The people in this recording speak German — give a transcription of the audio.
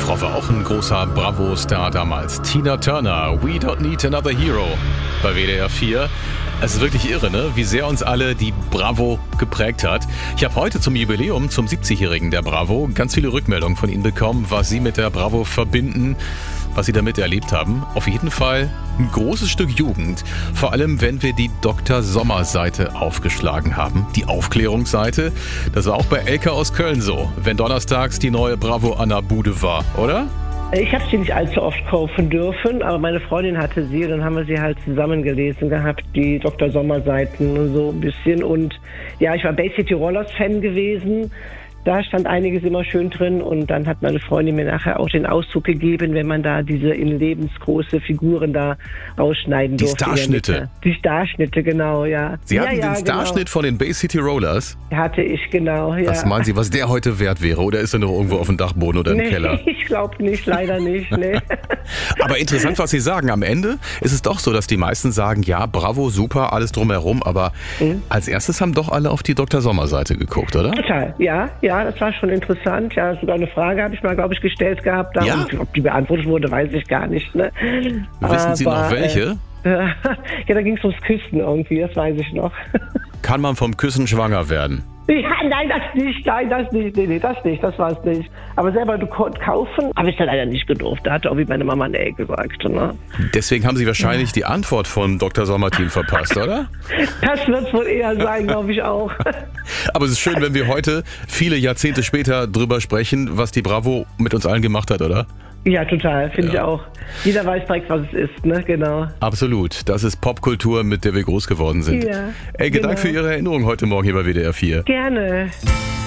Dimitrov war auch ein großer Bravo-Star damals. Tina Turner, We Don't Need Another Hero bei WDR 4. Es ist wirklich irre, ne? Wie sehr uns alle die Bravo geprägt hat. Ich habe heute zum Jubiläum, zum 70-Jährigen der Bravo, ganz viele Rückmeldungen von Ihnen bekommen, was Sie mit der Bravo verbinden, was Sie damit erlebt haben. Auf jeden Fall ein großes Stück Jugend. Vor allem, wenn wir die Dr. Sommer-Seite aufgeschlagen haben. Die Aufklärungsseite. Das war auch bei Elke aus Köln so, wenn donnerstags die neue Bravo an der Bude war, oder? Ich habe sie nicht allzu oft kaufen dürfen, aber meine Freundin hatte sie und dann haben wir sie halt zusammen gelesen gehabt, die Dr. Sommer-Seiten und so ein bisschen. Und ja, ich war Bay City Rollers Fan gewesen. Da stand einiges immer schön drin und dann hat meine Freundin mir nachher auch den Auszug gegeben, wenn man da diese in lebensgroße Figuren da rausschneiden durfte. Die Starschnitte. Die Starschnitte, genau, ja. Sie hatten den Starschnitt von den Bay City Rollers? Hatte ich, genau, ja. Was meinen Sie, was der heute wert wäre? Oder ist er noch irgendwo auf dem Dachboden oder im Keller? Ich glaube nicht, leider nicht, nee. Aber interessant, was Sie sagen. Am Ende ist es doch so, dass die meisten sagen, ja, Bravo, super, alles drumherum. Aber als erstes haben doch alle auf die Dr. Sommer-Seite geguckt, oder? Total, ja, das war schon interessant. Ja, sogar eine Frage habe ich mal, glaube ich, gestellt gehabt. Da. Ja? Und ob die beantwortet wurde, weiß ich gar nicht. Ne? Wissen Sie noch welche? Ja, da ging es ums Küssen irgendwie, das weiß ich noch. Kann man vom Küssen schwanger werden? Ja, nein, das nicht. Nee, das nicht, das war es nicht. Aber selber kaufen habe ich dann leider nicht gedurft. Da hat auch wie meine Mama nee gesagt. Ne? Deswegen haben Sie wahrscheinlich die Antwort vom Dr. Sommer-Team verpasst, oder? Das wird es wohl eher sein, glaube ich auch. Aber es ist schön, wenn wir heute, viele Jahrzehnte später, drüber sprechen, was die Bravo mit uns allen gemacht hat, oder? Ja, total, finde ich auch. Jeder weiß direkt, was es ist, ne? Genau. Absolut. Das ist Popkultur, mit der wir groß geworden sind. Ja, Elke, Dank für Ihre Erinnerung heute Morgen hier bei WDR 4. Gerne.